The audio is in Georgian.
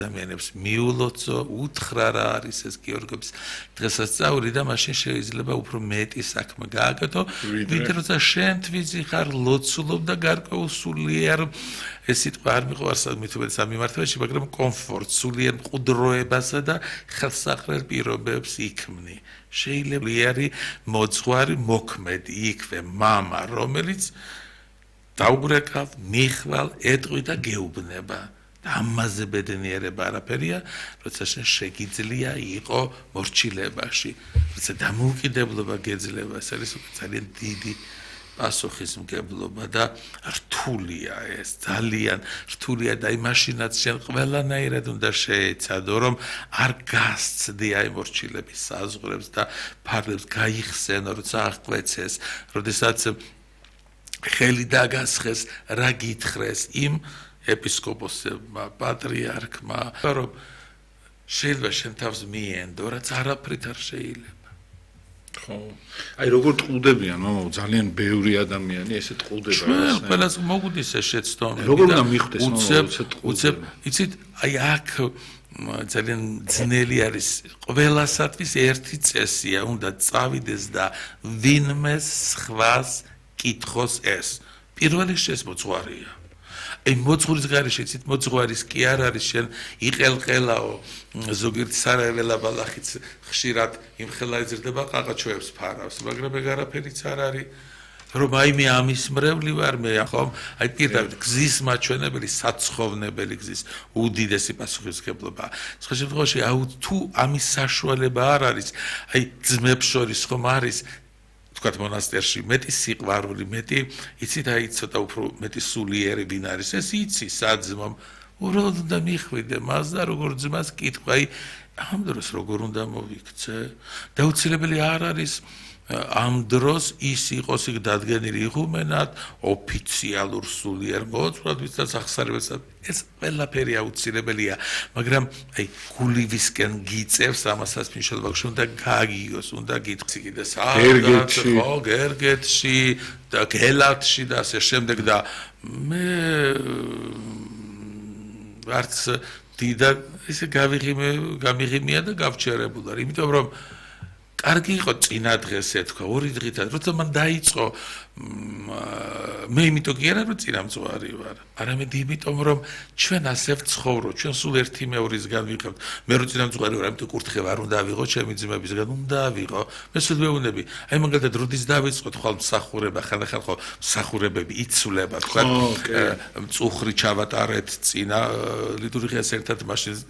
ადამიანებს მიულოცო, უთხრა რა არის ეს გიორგების დღესასწაული და მაშინ შეიძლება უფრო მეტი საქმე გააკეთო, ვიდრე როცა შენ თვითი ხარ ლოცულობ და გარკვეულ სულიერ ეს სიტყვა არ მიყვარს მითუმეტეს ამ მიმართებაში, მაგრამ კომფორტ, სულიერ მყუდროებასა და ხელსაყრელ პირობებს იქმნი. შეიძლება ლიერი მოძღვარი მოქმედი იქვე მამა, რომელიც დაუგრეკავ, მიხვალ, ეტყვი და გეუბნება. ამაზე ბედნიერება არაფერია, როცა შენ შეგიძლია იყო მორჩილებაში, როცა დამოუკიდებლობა გეძლება, ეს არის ძალიან დიდი პასუხისმგებლობა და რთულია ეს, ძალიან რთულია და იმაშინაც შენ ყველანაირად უნდა შეეცადო, რომ არ გასცდი აი მორჩილების საზღვრებს და ფარგლებს გაიხსენო, როცა აღკვეცეს, როდესაც ხელი დაგასხეს, რა გითხრეს იმ ეპისკოპოსებმა, პატრიარქმა, რომ შეიძლება შენ თავს მიენდო, რაც არაფრით არ შეიძლება. ხო. აი როგორ ტყუდებიან, მამაო, ძალიან ბევრი ადამიანი ესე ტყუდება. ჩვენ ყველას მოგვდის ეს შეცდომები. როგორ უნდა მიხვდეს, მამაო, ესე ტყუდება? იცით, აი აქ ძალიან ძნელი არის ყველასათვის ერთი წესია, უნდა წავიდეს და ვინმე სხვას კითხოს ეს. პირველი ეს მოძღვარია. აი მოძღვრის გარეშე იცით მოძღვარის კი არ არის შენ იყელყელაო ზოგიერთ სარაეველა ბალახიც ხშირად იმხელა იზრდება ყაყაჩოებს ფარავს მაგრამ ეგ არაფერიც არ არის რომ აი მე ამის მრევლი ვარ მე ხომ აი პირდაპირ გზის მაჩვენებელი საცხოვნებელი გზის უდიდესი პასუხისმგებლობა სხვა შემთხვევაში თუ ამის საშუალება არ არის აი ძმებს შორის ხომ არის თქვათ მონასტერში მეტი სიყვარული, მეტი იცით აი ცოტა უფრო მეტი სულიერი ვინ არის ეს იცი საძმომ უბრალოდ უნდა მიხვიდე მას და როგორ ძმას კითხვა აი ამ დროს როგორ უნდა მოვიქცე დაუცილებელი არ არის ამ დროს ის იყოს იქ დადგენილი იღუმენად ოფიციალურ სულიერ მოძღვრად ვისაც ახსარებელს ეს ყველაფერი აუცილებელია მაგრამ აი გულივისკენ გიწევს ამასაც მნიშვნელობა უნდა გააგიოს უნდა გითხრი კიდე გერგეთში და გელათში და ასე შემდეგ და მე არც დიდად ესე გამიღიმია და გავჩერებულ არ იმიტომ რომ კარგი იყო წინა დღეს ეთქვა ორი დღით როცა მან დაიწყო მე იმიტომ კი არა რომ წინამძღვარი ვარ არამედ იმიტომ რომ ჩვენ ასე ვცხოვრობ ჩვენ სულ ერთი მეორისგან ვიყავთ მე რო წინამძღვარი ვარ ამიტომ კურთხევა არ უნდა ავიღო ჩემი ძმებისგან უნდა ავიღო მე სულ მეუბნები აი მაგალითად როდის დავიწყოთ ხვალ მსახურება ხალხ ხო მსახურებები იცვლება თქვა მწუხრი ჩავატარეთ წინა ლიტურგიას ერთად მაშინ